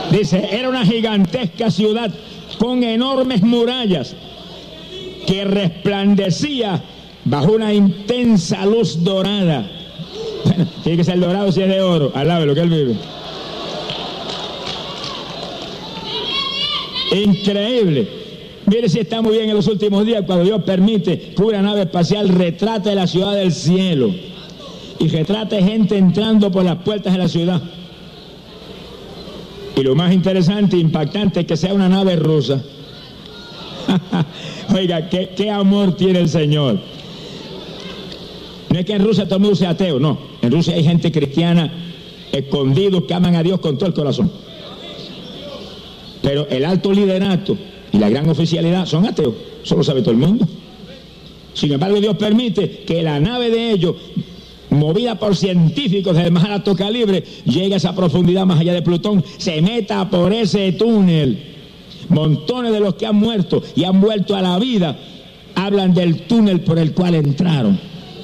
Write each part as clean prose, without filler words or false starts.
Dice, era una gigantesca ciudad con enormes murallas que resplandecía bajo una intensa luz dorada. Bueno, tiene que ser dorado si es de oro, al lado de lo que él vive. Increíble. Mire si está muy bien en los últimos días cuando Dios permite que una nave espacial retrate la ciudad del cielo y retrate gente entrando por las puertas de la ciudad. Y lo más interesante e impactante es que sea una nave rusa. Oiga, qué amor tiene el Señor. No es que en Rusia todo el mundo sea ateo, no. En Rusia hay gente cristiana, escondidos, que aman a Dios con todo el corazón. Pero el alto liderato y la gran oficialidad son ateos. Eso lo sabe todo el mundo. Sin embargo, Dios permite que la nave de ellos, movida por científicos del más alto calibre, llegue a esa profundidad más allá de Plutón, se meta por ese túnel. Montones de los que han muerto y han vuelto a la vida hablan del túnel por el cual entraron.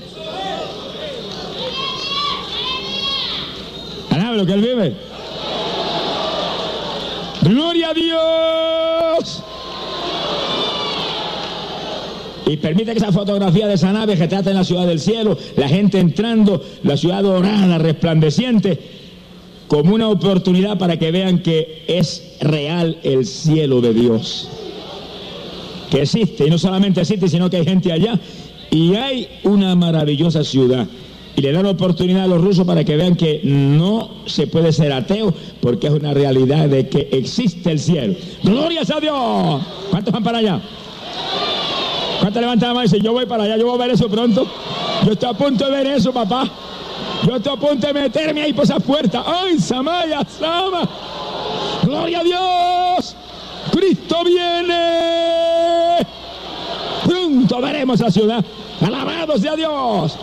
¿Alabe lo que él vive? ¡Gloria a Dios! Y permite que esa fotografía de esa nave retrate en la ciudad del cielo, la gente entrando, la ciudad dorada, resplandeciente, como una oportunidad para que vean que es real el cielo de Dios. Que existe, y no solamente existe, sino que hay gente allá, y hay una maravillosa ciudad. Y le dan oportunidad a los rusos para que vean que no se puede ser ateo, porque es una realidad de que existe el cielo. ¡Glorias a Dios! ¿Cuántos van para allá? ¿Cuántos levantan la mano y dicen, yo voy para allá, yo voy a ver eso pronto? Yo estoy a punto de ver eso, papá. Yo estoy a punto de meterme ahí por esa puerta. ¡Ay, Samaya, Sama! ¡Gloria a Dios! ¡Cristo viene! Pronto veremos la ciudad. ¡Alabado sea Dios!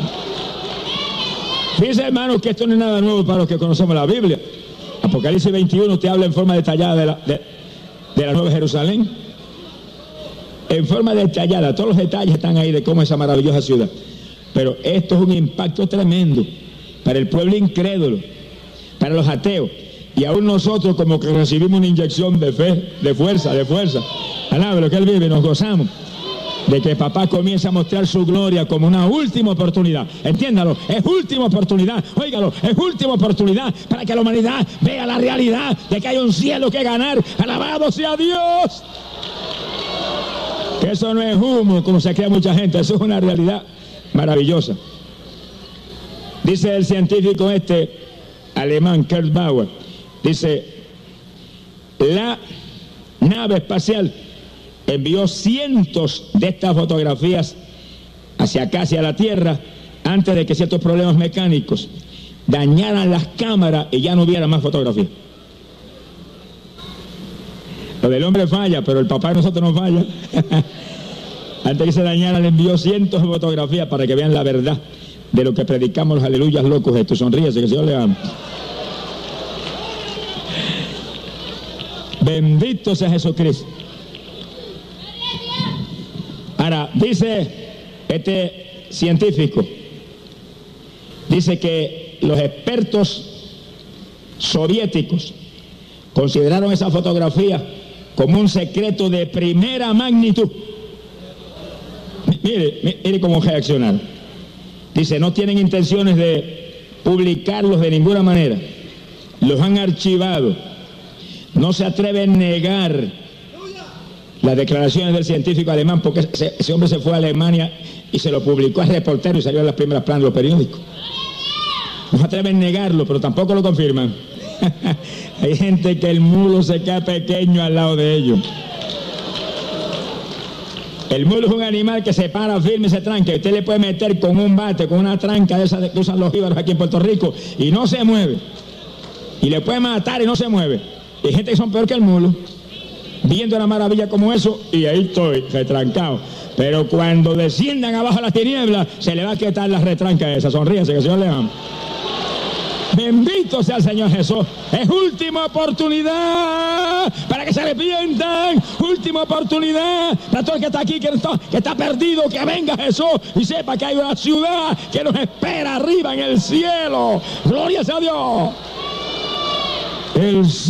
Fíjense, hermanos, que esto no es nada nuevo para los que conocemos la Biblia. Apocalipsis 21 te habla en forma detallada de la Nueva Jerusalén. En forma detallada, todos los detalles están ahí de cómo es esa maravillosa ciudad. Pero esto es un impacto tremendo para el pueblo incrédulo, para los ateos. Y aún nosotros como que recibimos una inyección de fe, de fuerza. Alabe lo que él vive, nos gozamos de que papá comience a mostrar su gloria como una última oportunidad. Entiéndalo, es última oportunidad, óigalo, es última oportunidad para que la humanidad vea la realidad de que hay un cielo que ganar. Alabado sea Dios. Que eso no es humo, como se cree mucha gente, eso es una realidad maravillosa. Dice el científico alemán, Kurt Bauer, dice, la nave espacial envió cientos de estas fotografías hacia acá, hacia la Tierra, antes de que ciertos problemas mecánicos dañaran las cámaras y ya no hubiera más fotografías. Lo del hombre falla, pero el papá de nosotros no falla. Antes que se dañara, le envió cientos de fotografías para que vean la verdad de lo que predicamos los aleluyas locos. Esto, sonríese, que el Señor le ama. Bendito sea Jesucristo. Ahora, dice este científico, dice que los expertos soviéticos consideraron esa fotografía como un secreto de primera magnitud. Mire cómo reaccionaron. Dice, no tienen intenciones de publicarlos de ninguna manera. Los han archivado. No se atreven a negar las declaraciones del científico alemán, porque ese hombre se fue a Alemania y se lo publicó al reportero y salió en las primeras planas de los periódicos. No se atreven a negarlo, pero tampoco lo confirman. Hay gente que el mulo se queda pequeño al lado de ellos. El mulo es un animal que se para firme y se tranca. Usted le puede meter con un bate, con una tranca de esas que usan los jíbaros aquí en Puerto Rico, y no se mueve. Y le puede matar y no se mueve. Y hay gente que son peor que el mulo, viendo una maravilla como eso, y ahí estoy, retrancado. Pero cuando desciendan abajo las tinieblas, se le va a quitar las retrancas esas. Sonríese, que el Señor le ama. Bendito sea el Señor Jesús. Es última oportunidad para que se arrepientan. Última oportunidad para todo el que está aquí, que está perdido, que venga Jesús y sepa que hay una ciudad que nos espera arriba en el cielo. Gloria a Dios.